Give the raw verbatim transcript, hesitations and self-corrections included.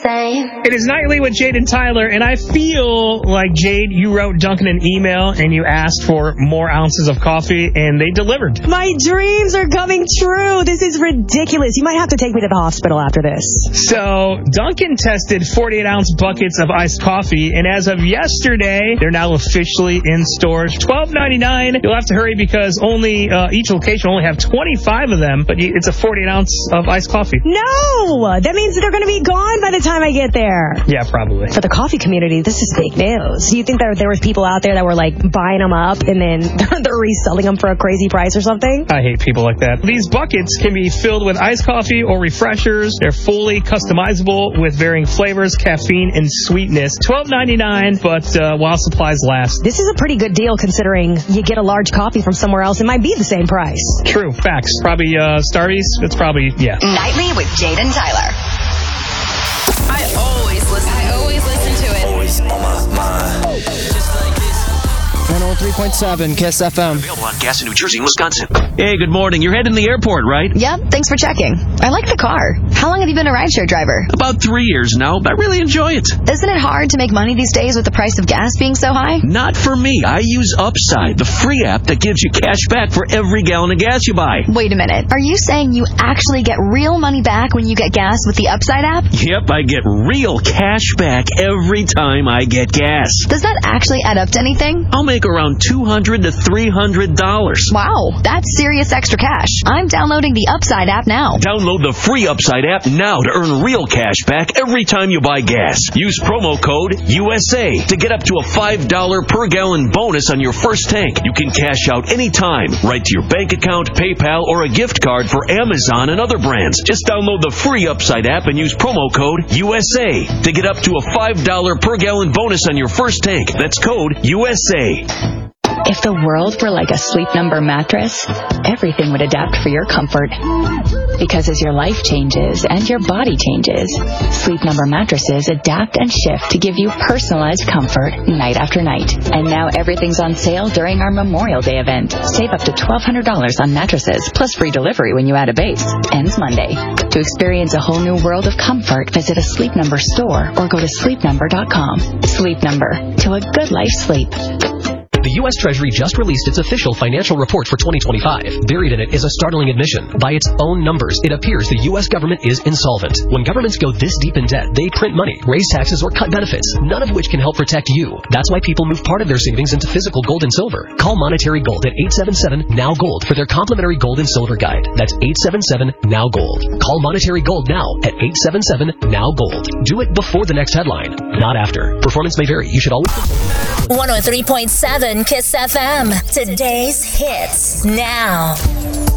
same. It is Nightly with Jade and Tyler, and I feel like, Jade, you wrote Duncan an email and you asked for more ounces of coffee, and they delivered. My dreams are coming true. This is ridiculous. You might have to take me to the hospital after this. So, Duncan tested forty-eight ounce buckets of iced coffee, and as of yesterday, they're now officially in stores. twelve ninety-nine. You'll have to hurry because only uh, each location will only have twenty-five of them, but it's a forty-eight ounce of iced coffee. No! That means they're going to be gone by the time I get there. Yeah, probably. For the coffee community, this is fake news. Do you think that there was people out there that were like buying them up and then they're reselling them for a crazy price or something? I hate people like that. These buckets can be filled with iced coffee or refreshers. They're fully customizable with varying flavors, caffeine, and sweetness. twelve ninety-nine, but uh, while supplies last. This is a pretty good deal considering you get a large coffee from somewhere else. It might be the same price. True. Facts. Probably uh, Starbucks. It's probably, yeah. Nightly with Jade and Tyler. I always listen. I always listen to it. Always on my mind. Just like this. one oh three point seven KISS F M. Available on gas in New Jersey and Wisconsin. Hey, good morning. You're heading to the airport, right? Yep, thanks for checking. I like the car. How long have you been a rideshare driver? About three years now, but I really enjoy it. Isn't it hard to make money these days with the price of gas being so high? Not for me. I use Upside, the free app that gives you cash back for every gallon of gas you buy. Wait a minute. Are you saying you actually get real money back when you get gas with the Upside app? Yep, I get real cash back every time I get gas. Does that actually add up to anything? I'll make around two hundred to three hundred dollars. Wow, that's serious extra cash. I'm downloading the Upside app now. Download the free Upside app now to earn real cash back every time you buy gas. Use promo code U S A to get up to a five dollars per gallon bonus on your first tank. You can cash out anytime, right to your bank account, PayPal, or a gift card for Amazon and other brands. Just download the free Upside app and use promo code U S A to get up to a five dollars per gallon bonus on your first tank. That's code U S A. If the world were like a Sleep Number mattress, everything would adapt for your comfort. Because as your life changes and your body changes, Sleep Number mattresses adapt and shift to give you personalized comfort night after night. And now everything's on sale during our Memorial Day event. Save up to twelve hundred dollars on mattresses, plus free delivery when you add a base. Ends Monday. To experience a whole new world of comfort, visit a Sleep Number store or go to sleep number dot com. Sleep Number. To a good life sleep. The U S Treasury just released its official financial report for twenty twenty-five. Buried in it is a startling admission. By its own numbers, it appears the U S government is insolvent. When governments go this deep in debt, they print money, raise taxes, or cut benefits, none of which can help protect you. That's why people move part of their savings into physical gold and silver. Call Monetary Gold at eight seven seven N O W GOLD for their complimentary gold and silver guide. That's eight seven seven N O W GOLD. Call Monetary Gold now at eight seven seven N O W GOLD. Do it before the next headline, not after. Performance may vary. You should always... one oh three point seven KISS F M. Today's hits now.